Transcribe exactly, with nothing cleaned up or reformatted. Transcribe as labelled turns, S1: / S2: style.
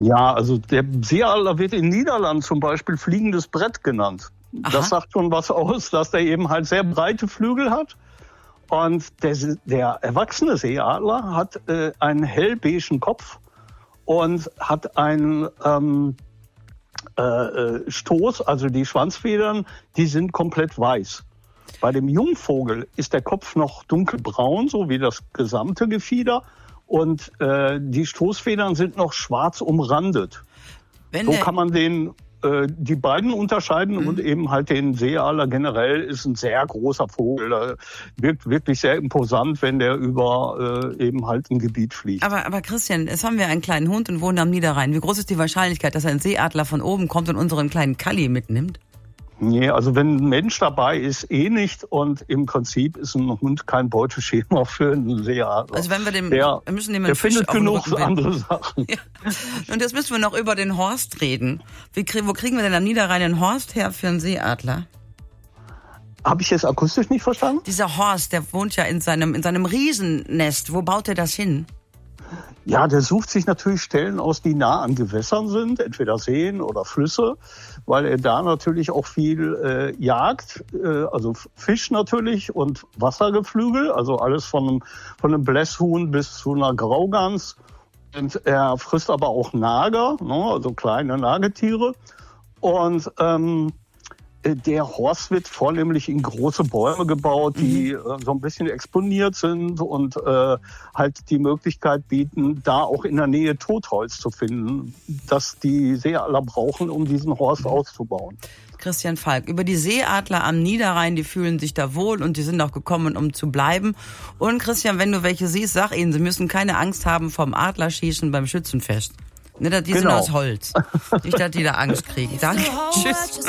S1: Ja, also der Seeadler wird in Niederland zum Beispiel fliegendes Brett genannt. Aha. Das sagt schon was aus, dass der eben halt sehr breite Flügel hat. Und der, der erwachsene Seeadler hat äh, einen hellbeigen Kopf und hat einen ähm, äh, Stoß, also die Schwanzfedern, die sind komplett weiß. Bei dem Jungvogel ist der Kopf noch dunkelbraun, so wie das gesamte Gefieder. Und äh, die Stoßfedern sind noch schwarz umrandet. Wenn so kann man den, äh, die beiden unterscheiden mhm. und eben halt den Seeadler generell ist ein sehr großer Vogel. Der wirkt wirklich sehr imposant, wenn der über äh, eben halt ein Gebiet fliegt.
S2: Aber, aber Christian, jetzt haben wir einen kleinen Hund und wohnen am Niederrhein. Wie groß ist die Wahrscheinlichkeit, dass ein Seeadler von oben kommt und unseren kleinen Kalli mitnimmt?
S1: Nee, also wenn ein Mensch dabei ist, eh nicht. Und im Prinzip ist ein Hund kein Beuteschema für einen Seeadler.
S2: Also wenn wir dem,
S1: der,
S2: wir müssen dem
S1: der
S2: Fisch
S1: findet genug andere Sachen.
S2: Ja. Und jetzt müssen wir noch über den Horst reden. Wie, wo kriegen wir denn am Niederrhein einen Horst her für einen Seeadler?
S1: Habe ich jetzt akustisch nicht verstanden?
S2: Dieser Horst, der wohnt ja in seinem, in seinem Riesennest. Wo baut er das hin?
S1: Ja, der sucht sich natürlich Stellen aus, die nah an Gewässern sind, entweder Seen oder Flüsse, weil er da natürlich auch viel äh, jagt, äh, also Fisch natürlich und Wassergeflügel, also alles von einem, von einem Blässhuhn bis zu einer Graugans. Und er frisst aber auch Nager, ne, also kleine Nagetiere. Und ähm, der Horst wird vornehmlich in große Bäume gebaut, die mhm. äh, so ein bisschen exponiert sind und äh, halt die Möglichkeit bieten, da auch in der Nähe Totholz zu finden, das die Seeadler brauchen, um diesen Horst auszubauen.
S2: Christian Falk, über die Seeadler am Niederrhein, die fühlen sich da wohl und die sind auch gekommen, um zu bleiben. Und Christian, wenn du welche siehst, sag ihnen, sie müssen keine Angst haben vom Adlerschießen beim Schützenfest. Ne, die genau. sind aus Holz. Nicht, dass die da Angst kriegen. Danke. Tschüss.